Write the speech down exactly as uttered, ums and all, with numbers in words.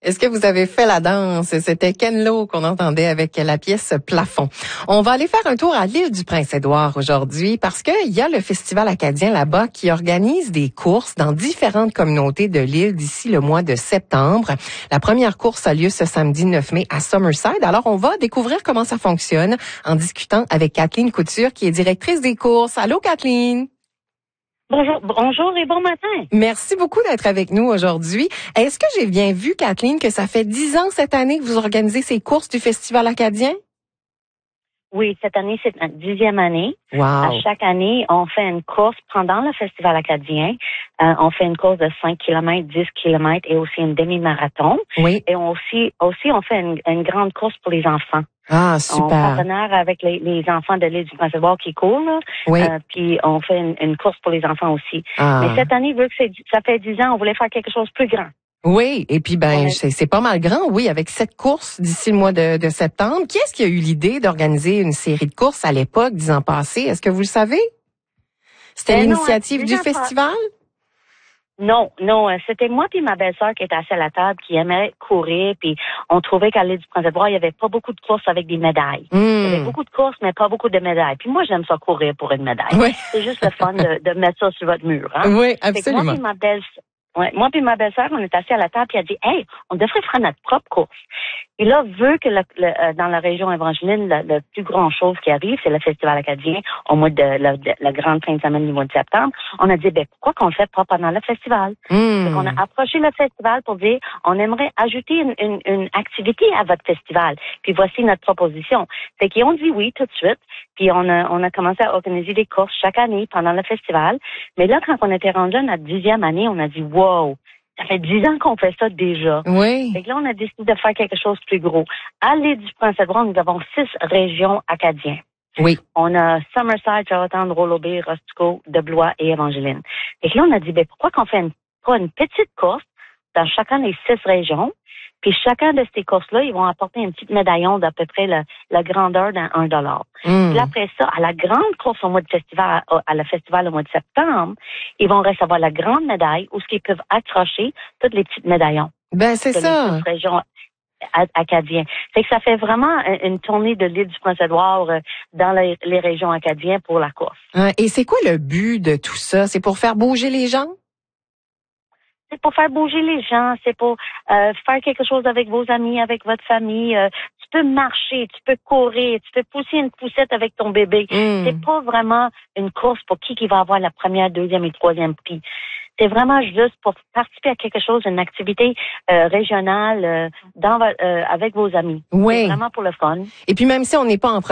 Est-ce que vous avez fait la danse? C'était Ken Lo qu'on entendait avec la pièce Plafond. On va aller faire un tour à l'île du Prince-Édouard aujourd'hui parce qu'il y a le Festival acadien là-bas qui organise des courses dans différentes communautés de l'île d'ici le mois de septembre. La première course a lieu ce samedi neuf mai à Summerside. Alors, on va découvrir comment ça fonctionne en discutant avec Kathleen Couture qui est directrice des courses. Allô, Kathleen? Bonjour, bonjour et bon matin. Merci beaucoup d'être avec nous aujourd'hui. Est-ce que j'ai bien vu, Kathleen, que ça fait dix ans cette année que vous organisez ces courses du Festival acadien? Oui, cette année, c'est notre dixième année. Wow. À chaque année, on fait une course pendant le Festival acadien. Euh, on fait une course de cinq kilomètres, dix kilomètres et aussi une demi-marathon. Oui. Et on aussi, aussi, on fait une, une grande course pour les enfants. Ah, On est super. partenaire avec les, les enfants de l'île du Prince-Édouard qui courent, là. Oui. Euh, puis on fait une, une course pour les enfants aussi. Ah. Mais cette année, vu que c'est, ça fait dix ans, on voulait faire quelque chose de plus grand. Oui, et puis ben Ouais. c'est, c'est pas mal grand, oui, avec cette course d'ici le mois de, de septembre. Qui est-ce qui a eu l'idée d'organiser une série de courses à l'époque, dix ans passés? Est-ce que vous le savez? C'était Ben non, l'initiative à du dix ans pas- festival? Non, non, euh, c'était moi puis ma belle-sœur qui était assise à la table, qui aimait courir, puis on trouvait qu'à l'île du Prince-Édouard, il y avait pas beaucoup de courses avec des médailles. Il y avait Hmm. beaucoup de courses, mais pas beaucoup de médailles. Puis moi, j'aime ça courir pour une médaille. Oui. C'est juste le fun de, de mettre ça sur votre mur, hein? Oui, Fait que moi absolument. puis ma belle Ouais, moi puis ma belle-sœur, on est assis à la table, puis elle a dit, hey, on devrait faire notre propre course. Et là, vu que le, le, euh, dans la région évangeline, le, le plus grand chose qui arrive, c'est le Festival acadien au mois de la, de, la grande fin de semaine du mois de septembre, on a dit, ben pourquoi qu'on le fait pas pendant le festival? Hmm. Donc, on a approché le festival pour dire, on aimerait ajouter une, une, une activité à votre festival. Puis voici notre proposition. Fait qu'ils ont dit oui tout de suite. Puis on a, on a commencé à organiser des courses chaque année pendant le festival. Mais là, quand on était rendu à notre dixième année, on a dit, wow, ça fait dix ans qu'on fait ça déjà. Oui. Fait que là, on a décidé de faire quelque chose de plus gros. À l'île du Prince-Édouard, nous avons six régions acadiennes. Oui. On a Summerside, Charlottetown, Rollo-Bay, Roscoe, Deblois et Evangeline. Et là, on a dit, ben, pourquoi qu'on fait une, pas une petite course dans chacun des six régions, puis chacun de ces courses-là, ils vont apporter un petit médaillon d'à peu près la, la grandeur d'un un dollar. Hmm. Puis après ça, à la grande course au mois de festival, à, à la festival au mois de septembre, ils vont recevoir la grande médaille où ce qu'ils peuvent accrocher tous les petits médaillons. Ben c'est de ça. les six régions acadiens. Fait que ça fait vraiment une tournée de l'île du Prince-Édouard euh, dans les, les régions acadiennes pour la course. Hein, et c'est quoi le but de tout ça? C'est pour faire bouger les gens? C'est pour faire bouger les gens, c'est pour euh, faire quelque chose avec vos amis, avec votre famille. Euh, tu peux marcher, tu peux courir, tu peux pousser une poussette avec ton bébé. Hmm. C'est pas vraiment une course pour qui qui va avoir la première, deuxième et troisième prix. C'est vraiment juste pour participer à quelque chose, une activité euh, régionale euh, dans, euh, avec vos amis. Oui. C'est vraiment pour le fun. Et puis même si on n'est pas en